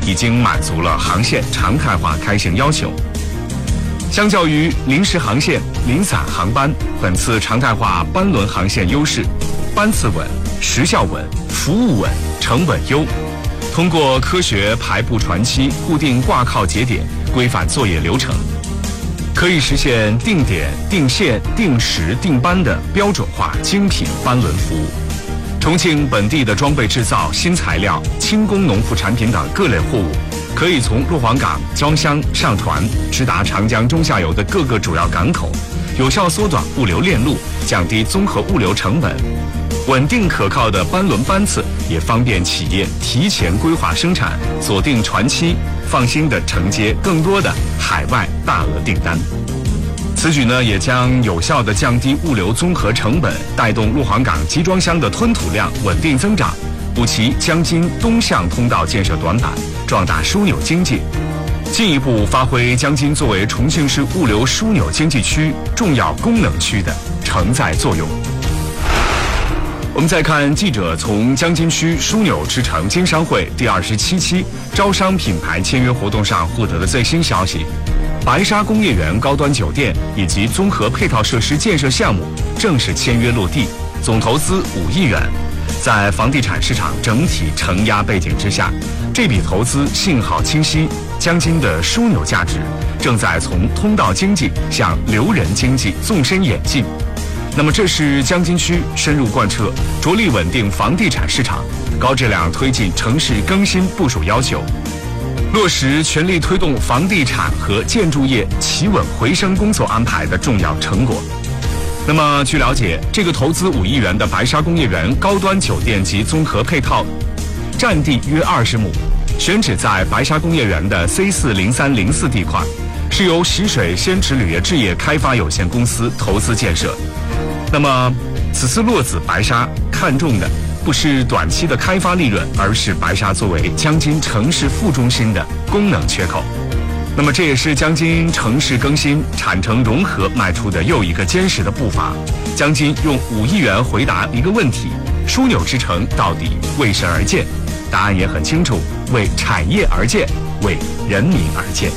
已经满足了航线常态化开行要求。相较于临时航线、零散航班，本次常态化班轮航线优势：班次稳、时效稳、服务稳、成本优。通过科学排布船期、固定挂靠节点、规范作业流程，可以实现定点、定线、定时、定班的标准化精品班轮服务。重庆本地的装备制造、新材料、轻工农副产品等各类货物，可以从洛黄港装箱上船，直达长江中下游的各个主要港口，有效缩短物流链路，降低综合物流成本。稳定可靠的班轮班次也方便企业提前规划生产，锁定船期，放心地承接更多的海外大额订单。此举呢，也将有效地降低物流综合成本，带动洛黄港集装箱的吞吐量稳定增长，补齐江津东向通道建设短板，壮大枢纽经济，进一步发挥江津作为重庆市物流枢纽经济区重要功能区的承载作用。我们再看记者从江津区枢纽之城经商会第27期招商品牌签约活动上获得的最新消息：白沙工业园高端酒店以及综合配套设施建设项目正式签约落地，总投资5亿元。在房地产市场整体承压背景之下，这笔投资信号清晰，江津的枢纽价值正在从通道经济向留人经济纵深演进。那么这是江津区深入贯彻着力稳定房地产市场、高质量推进城市更新部署要求，落实全力推动房地产和建筑业企稳回升工作安排的重要成果。那么据了解，这个投资5亿元的白沙工业园高端酒店及综合配套，占地约20亩，选址在白沙工业园的 C40304 地块，是由习水先池铝业置业开发有限公司投资建设。那么此次落子白沙看重的不是短期的开发利润，而是白沙作为江津城市副中心的功能缺口。那么这也是江津城市更新、产城融合迈出的又一个坚实的步伐。江津用5亿元回答一个问题：枢纽之城到底为谁而建？答案也很清楚，为产业而建，为人民而建。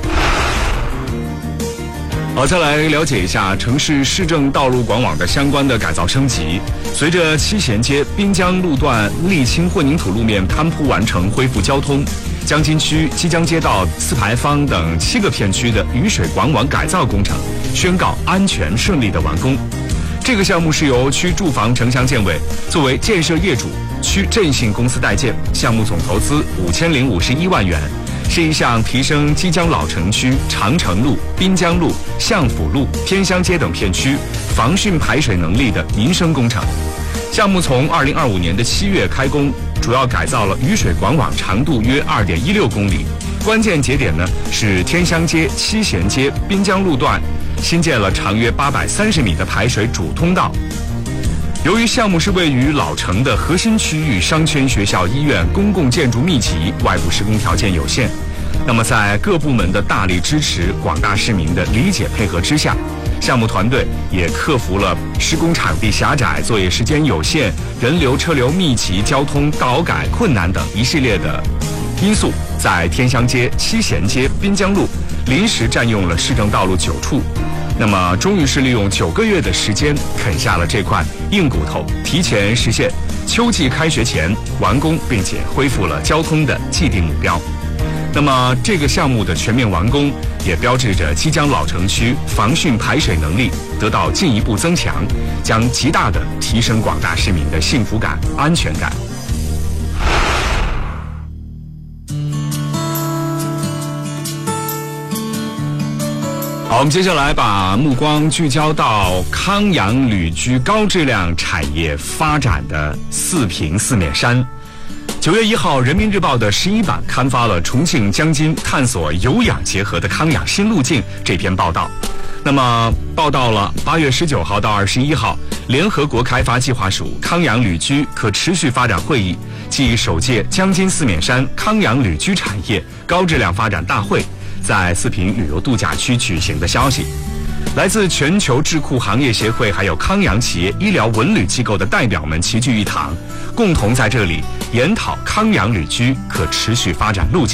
好，再来了解一下城市市政道路管网的相关的改造升级。随着七贤街滨江路段沥青混凝土路面摊铺完成恢复交通，江津区基江街道四牌坊等7个片区的雨水管网改造工程宣告安全顺利的完工。这个项目是由区住房城乡建委作为建设业主，区振兴公司代建，项目总投资5051万元。是一项提升基江老城区长城路、滨江路、相府路、天香街等片区防汛排水能力的民生工程。项目从2025年的7月开工，主要改造了雨水管网长度约2.16公里，关键节点呢是天香街、七贤街、滨江路段，新建了长约830米的排水主通道。由于项目是位于老城的核心区域，商圈、学校、医院、公共建筑密集，外部施工条件有限。那么在各部门的大力支持、广大市民的理解配合之下，项目团队也克服了施工场地狭窄、作业时间有限、人流车流密集、交通道改困难等一系列的因素，在天香街、七贤街、滨江路临时占用了市政道路9处。那么终于是利用9个月的时间啃下了这块硬骨头，提前实现秋季开学前完工，并且恢复了交通的既定目标。那么这个项目的全面完工，也标志着基江老城区防汛排水能力得到进一步增强，将极大的提升广大市民的幸福感、安全感。好，我们接下来把目光聚焦到康阳旅居高质量产业发展的四平四面山。9月1号，《人民日报》的11版刊发了重庆江津探索有氧结合的康养新路径这篇报道。那么，报道了8月19号到21号，联合国开发计划署康养旅居可持续发展会议暨首届江津四面山康养旅居产业高质量发展大会在四平旅游度假区举行的消息。来自全球智库行业协会还有康养企业医疗文旅机构的代表们齐聚一堂，共同在这里研讨康养旅居可持续发展路径。